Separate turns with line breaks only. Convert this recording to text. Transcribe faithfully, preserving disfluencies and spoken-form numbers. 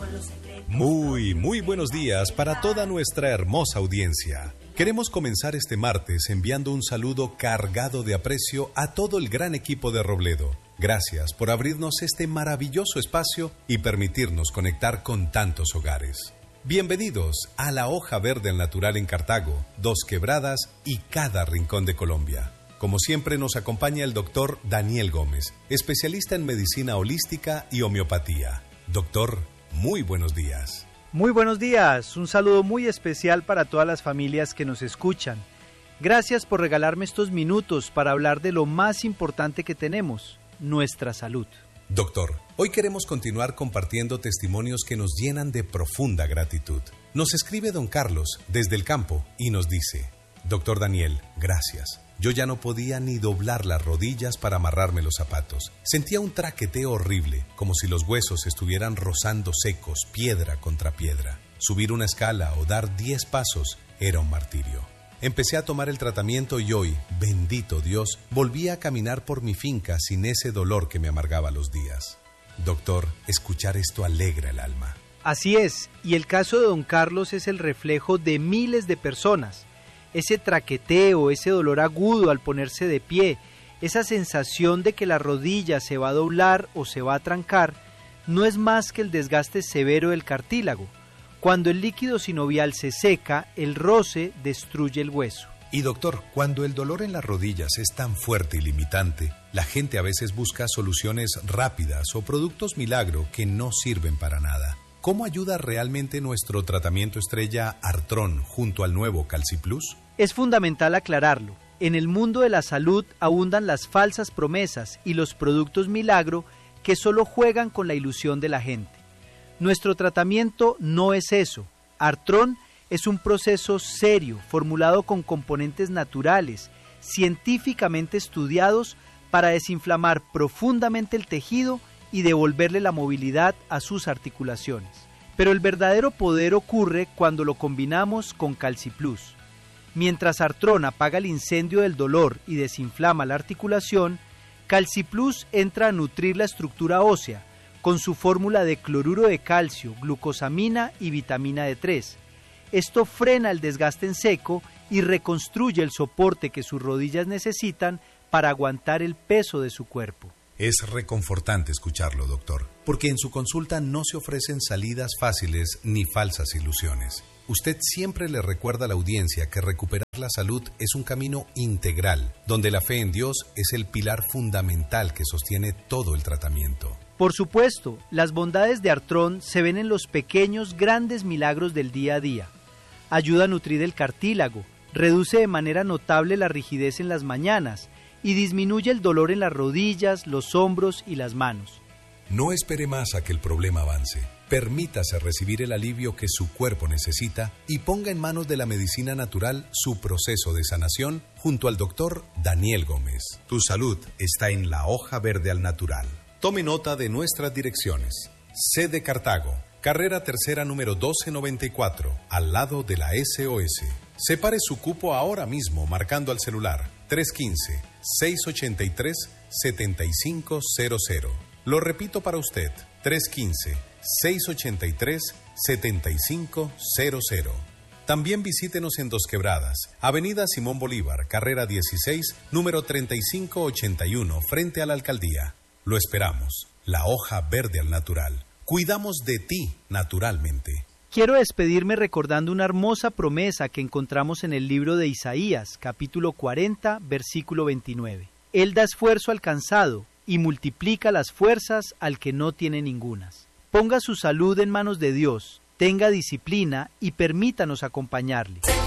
Muy, muy buenos días para toda nuestra hermosa audiencia. Queremos comenzar este martes enviando un saludo cargado de aprecio a todo el gran equipo de Robledo. Gracias por abrirnos este maravilloso espacio y permitirnos conectar con tantos hogares. Bienvenidos a La Hoja Verde al Natural en Cartago, Dos Quebradas y cada rincón de Colombia. Como siempre nos acompaña el doctor Daniel Gómez, especialista en medicina holística y homeopatía. Doctor, muy buenos días.
Muy buenos días, un saludo muy especial para todas las familias que nos escuchan. Gracias por regalarme estos minutos para hablar de lo más importante que tenemos, nuestra salud.
Doctor, hoy queremos continuar compartiendo testimonios que nos llenan de profunda gratitud. Nos escribe don Carlos desde el campo y nos dice: Doctor Daniel, gracias. Yo ya no podía ni doblar las rodillas para amarrarme los zapatos. Sentía un traqueteo horrible, como si los huesos estuvieran rozando secos, piedra contra piedra. Subir una escala o dar diez pasos era un martirio. Empecé a tomar el tratamiento y hoy, bendito Dios, volví a caminar por mi finca sin ese dolor que me amargaba los días. Doctor, escuchar esto alegra el alma.
Así es, y el caso de don Carlos es el reflejo de miles de personas. Ese traqueteo, ese dolor agudo al ponerse de pie, esa sensación de que la rodilla se va a doblar o se va a trancar, no es más que el desgaste severo del cartílago. Cuando el líquido sinovial se seca, el roce destruye el hueso.
Y doctor, cuando el dolor en las rodillas es tan fuerte y limitante, la gente a veces busca soluciones rápidas o productos milagro que no sirven para nada. ¿Cómo ayuda realmente nuestro tratamiento estrella Artrón junto al nuevo CalciPlus?
Es fundamental aclararlo. En el mundo de la salud abundan las falsas promesas y los productos milagro que solo juegan con la ilusión de la gente. Nuestro tratamiento no es eso. Artrón es un proceso serio, formulado con componentes naturales, científicamente estudiados para desinflamar profundamente el tejido y devolverle la movilidad a sus articulaciones. Pero el verdadero poder ocurre cuando lo combinamos con CalciPlus. Mientras Artrón apaga el incendio del dolor y desinflama la articulación, CalciPlus entra a nutrir la estructura ósea con su fórmula de cloruro de calcio, glucosamina y vitamina D tres. Esto frena el desgaste en seco y reconstruye el soporte que sus rodillas necesitan para aguantar el peso de su cuerpo.
Es reconfortante escucharlo, doctor, porque en su consulta no se ofrecen salidas fáciles ni falsas ilusiones. Usted siempre le recuerda a la audiencia que recuperar la salud es un camino integral, donde la fe en Dios es el pilar fundamental que sostiene todo el tratamiento.
Por supuesto, las bondades de Artrón se ven en los pequeños, grandes milagros del día a día. Ayuda a nutrir el cartílago, reduce de manera notable la rigidez en las mañanas, y disminuye el dolor en las rodillas, los hombros y las manos.
No espere más a que el problema avance. Permítase recibir el alivio que su cuerpo necesita y ponga en manos de la medicina natural su proceso de sanación junto al doctor Daniel Gómez. Tu salud está en La Hoja Verde al Natural. Tome nota de nuestras direcciones. Sede Cartago, carrera tercera número doce noventa y cuatro, al lado de la S O S. Separe su cupo ahora mismo marcando al celular tres uno cinco, seis ocho tres, siete cinco cero cero. Lo repito para usted, tres uno cinco, seis ocho tres, siete cinco cero cero. También visítenos en Dos Quebradas, Avenida Simón Bolívar, carrera dieciséis, número treinta y cinco ochenta y uno, frente a la alcaldía. Lo esperamos. La Hoja Verde al Natural. Cuidamos de ti naturalmente.
Quiero despedirme recordando una hermosa promesa que encontramos en el libro de Isaías, capítulo cuarenta, versículo veintinueve. Él da esfuerzo al cansado y multiplica las fuerzas al que no tiene ningunas. Ponga su salud en manos de Dios, tenga disciplina y permítanos acompañarle.